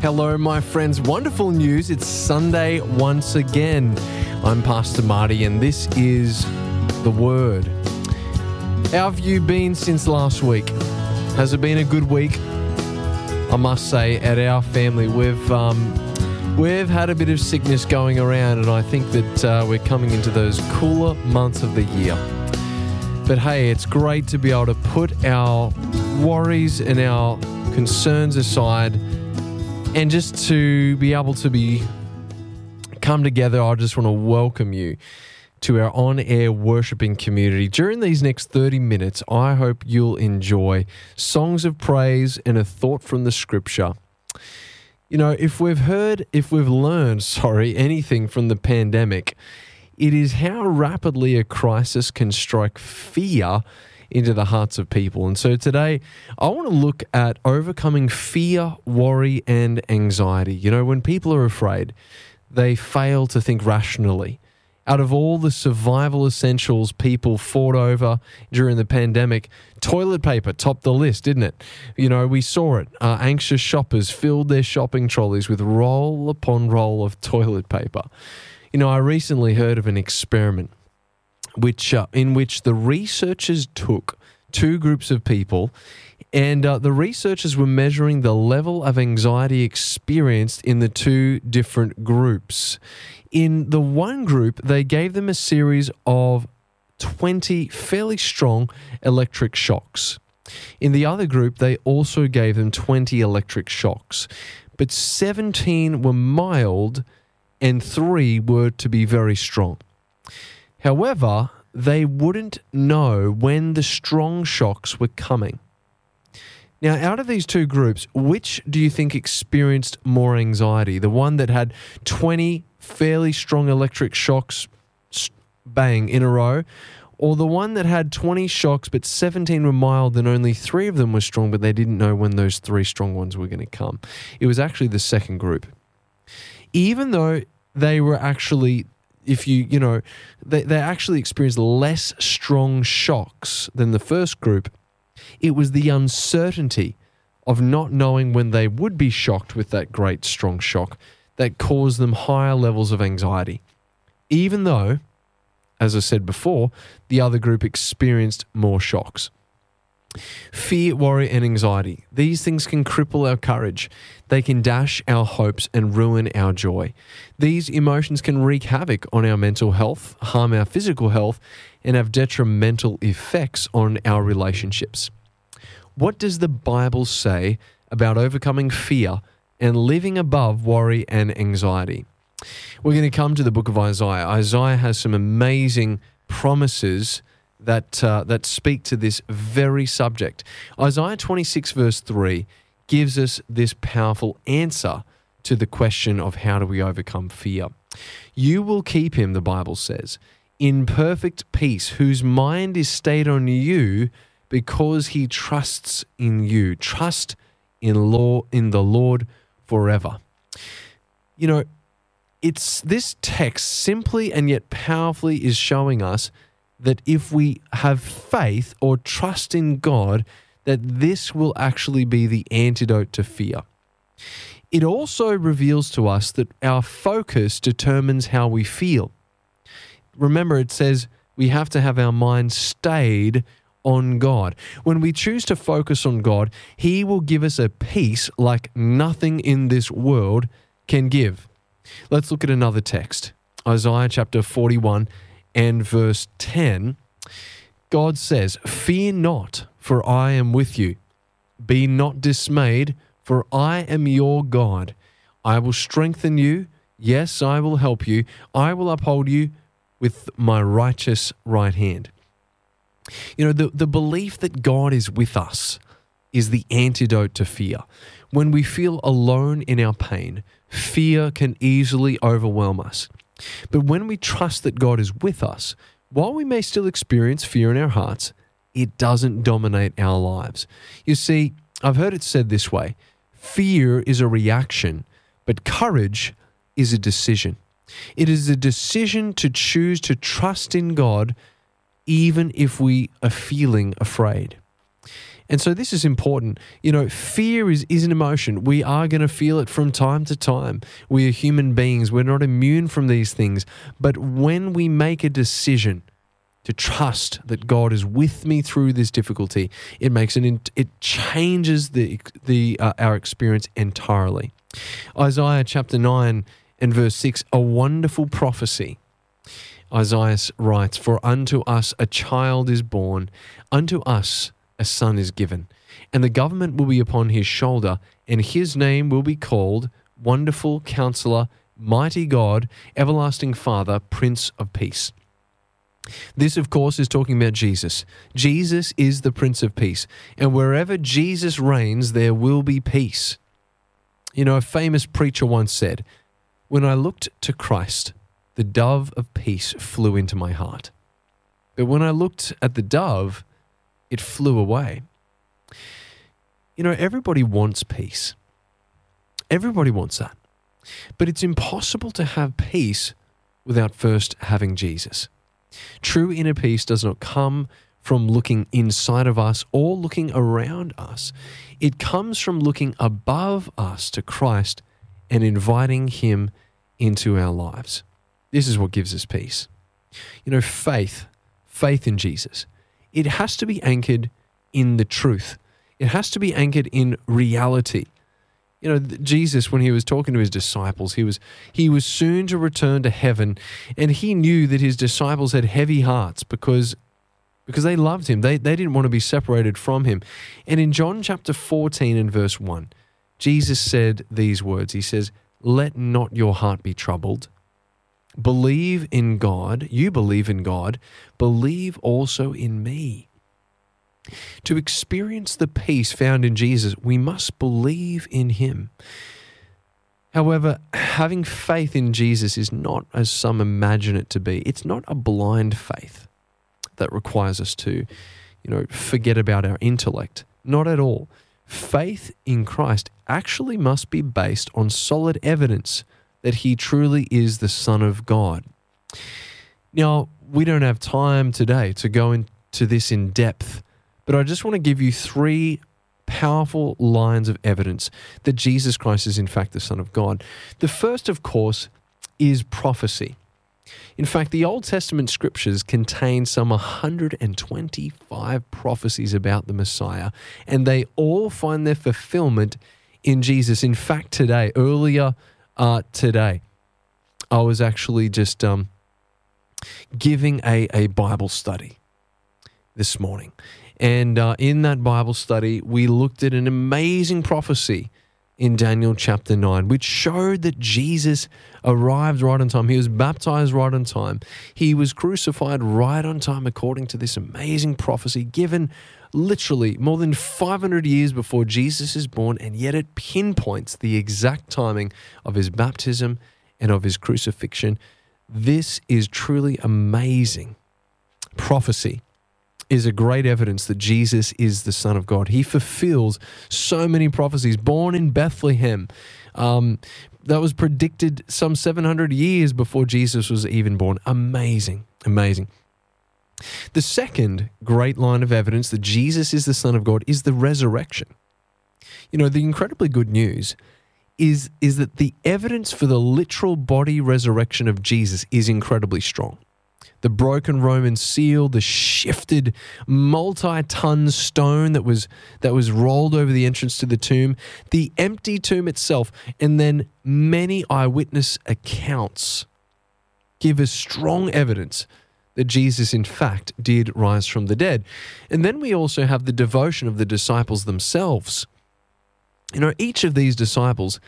Hello, my friends. Wonderful news. It's Sunday once again. I'm Pastor Marty, and this is The Word. How have you been since last week? Has it been a good week? I must say, at our family, we've had a bit of sickness going around, and I think that we're coming into those cooler months of the year. But hey, it's great to be able to put our worries and our concerns aside and just to be able to come together. I just want to welcome you to our on-air worshiping community. During these next 30 minutes, I hope you'll enjoy songs of praise and a thought from the scripture. You know, if we've learned anything from the pandemic, it is how rapidly a crisis can strike fear into the hearts of people. And so today, I want to look at overcoming fear, worry, and anxiety. You know, when people are afraid, they fail to think rationally. Out of all the survival essentials people fought over during the pandemic, toilet paper topped the list, didn't it? You know, we saw it. Anxious shoppers filled their shopping trolleys with roll upon roll of toilet paper. You know, I recently heard of an experiment in which the researchers took two groups of people, and the researchers were measuring the level of anxiety experienced in the two different groups. In the one group, they gave them a series of 20 fairly strong electric shocks. In the other group, they also gave them 20 electric shocks, but 17 were mild and 3 were to be very strong. However, they wouldn't know when the strong shocks were coming. Now, out of these two groups, which do you think experienced more anxiety? The one that had 20 fairly strong electric shocks, bang, in a row, or the one that had 20 shocks but 17 were mild and only 3 of them were strong, but they didn't know when those 3 strong ones were going to come? It was actually the second group. Even though they were actually, they actually experienced less strong shocks than the first group, it was the uncertainty of not knowing when they would be shocked with that great strong shock that caused them higher levels of anxiety. Even though, as I said before, the other group experienced more shocks. Fear, worry, and anxiety. These things can cripple our courage. They can dash our hopes and ruin our joy. These emotions can wreak havoc on our mental health, harm our physical health, and have detrimental effects on our relationships. What does the Bible say about overcoming fear and living above worry and anxiety? We're going to come to the book of Isaiah. Isaiah has some amazing promises that speak to this very subject. Isaiah 26 verse 3 gives us this powerful answer to the question of how do we overcome fear. You will keep him, the Bible says, in perfect peace, whose mind is stayed on you because he trusts in you. Trust in the Lord forever. You know, it's this text simply and yet powerfully is showing us that if we have faith or trust in God, that this will actually be the antidote to fear. It also reveals to us that our focus determines how we feel. Remember, it says we have to have our mind stayed on God. When we choose to focus on God, He will give us a peace like nothing in this world can give. Let's look at another text. Isaiah chapter 41 and verse 10. God says, "Fear not, for I am with you. Be not dismayed, for I am your God. I will strengthen you. Yes, I will help you. I will uphold you with my righteous right hand." You know, the belief that God is with us is the antidote to fear. When we feel alone in our pain, fear can easily overwhelm us. But when we trust that God is with us, while we may still experience fear in our hearts, it doesn't dominate our lives. You see, I've heard it said this way: fear is a reaction, but courage is a decision. It is a decision to choose to trust in God even if we are feeling afraid. And so this is important. Fear is an emotion. We are going to feel it from time to time. We are human beings. We're not immune from these things. But when we make a decision to trust that God is with me through this difficulty, it changes our experience entirely. Isaiah chapter 9 and verse 6, a wonderful prophecy. Isaiah writes, "For unto us a child is born, unto us a son is given, and the government will be upon his shoulder, and his name will be called Wonderful Counselor, Mighty God, Everlasting Father, Prince of Peace." This, of course, is talking about Jesus. Jesus is the Prince of Peace, and wherever Jesus reigns, there will be peace. A famous preacher once said, "When I looked to Christ, the dove of peace flew into my heart. But when I looked at the dove, it flew away." Everybody wants peace. Everybody wants that. But it's impossible to have peace without first having Jesus. True inner peace does not come from looking inside of us or looking around us. It comes from looking above us to Christ and inviting him into our lives. This is what gives us peace. Faith in Jesus, it has to be anchored in the truth. It has to be anchored in reality. Jesus, when he was talking to his disciples, he was soon to return to heaven, and he knew that his disciples had heavy hearts because they loved him. They didn't want to be separated from him. And in John chapter 14 and verse 1, Jesus said these words. He says, "Let not your heart be troubled. Believe in God. You believe in God. Believe also in me." To experience the peace found in Jesus, we must believe in him. However, having faith in Jesus is not as some imagine it to be. It's not a blind faith that requires us to, forget about our intellect. Not at all. Faith in Christ actually must be based on solid evidence that he truly is the Son of God. Now, we don't have time today to go into this in depth, but I just want to give you 3 powerful lines of evidence that Jesus Christ is in fact the Son of God. The first, of course, is prophecy. In fact, the Old Testament scriptures contain some 125 prophecies about the Messiah, and they all find their fulfillment in Jesus. In fact, earlier today, I was actually just giving a Bible study this morning. And in that Bible study, we looked at an amazing prophecy in Daniel chapter 9, which showed that Jesus arrived right on time. He was baptized right on time. He was crucified right on time according to this amazing prophecy given literally more than 500 years before Jesus is born, and yet it pinpoints the exact timing of his baptism and of his crucifixion. This is truly amazing. Prophecy is a great evidence that Jesus is the Son of God. He fulfills so many prophecies. Born in Bethlehem, that was predicted some 700 years before Jesus was even born. Amazing, amazing. The second great line of evidence that Jesus is the Son of God is the resurrection. The incredibly good news is that the evidence for the literal body resurrection of Jesus is incredibly strong. The broken Roman seal, the shifted multi-ton stone that was rolled over the entrance to the tomb, the empty tomb itself, and then many eyewitness accounts give us strong evidence that Jesus, in fact, did rise from the dead. And then we also have the devotion of the disciples themselves. Each of these disciples,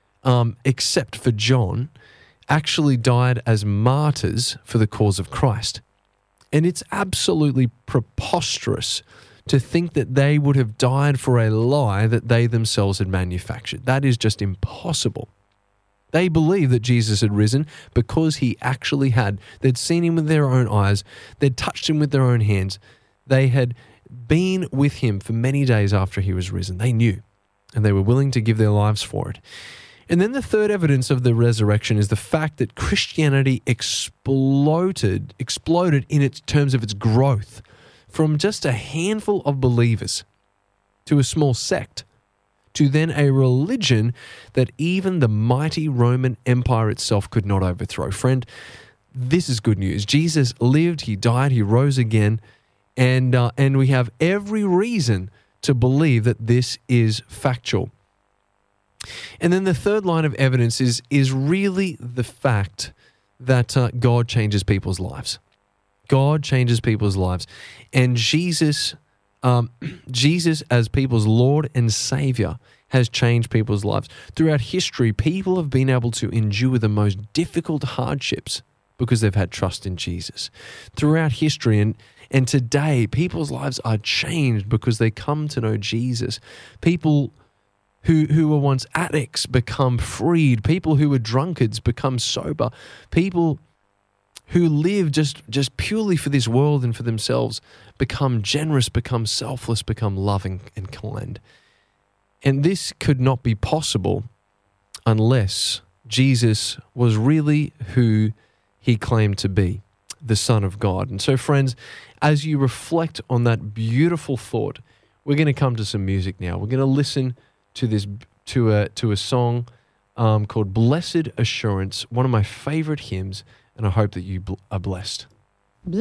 except for John, actually died as martyrs for the cause of Christ. And it's absolutely preposterous to think that they would have died for a lie that they themselves had manufactured. That is just impossible. They believed that Jesus had risen because he actually had. They'd seen him with their own eyes. They'd touched him with their own hands. They had been with him for many days after he was risen. They knew, and they were willing to give their lives for it. And then the third evidence of the resurrection is the fact that Christianity exploded in its terms of its growth from just a handful of believers to a small sect, to then a religion that even the mighty Roman Empire itself could not overthrow. Friend, this is good news. Jesus lived, he died, he rose again, and we have every reason to believe that this is factual. And then the third line of evidence is really the fact that God changes people's lives. God changes people's lives. And Jesus as people's Lord and Savior has changed people's lives. Throughout history, people have been able to endure the most difficult hardships because they've had trust in Jesus. Throughout history and today, people's lives are changed because they come to know Jesus. People who were once addicts become freed. People who were drunkards become sober. People who live just purely for this world and for themselves become generous, become selfless, become loving and kind. And this could not be possible unless Jesus was really who he claimed to be, the Son of God. And so, friends, as you reflect on that beautiful thought, we're going to come to some music now. We're going to listen to a song called Blessed Assurance, one of my favorite hymns, and I hope that you are blessed.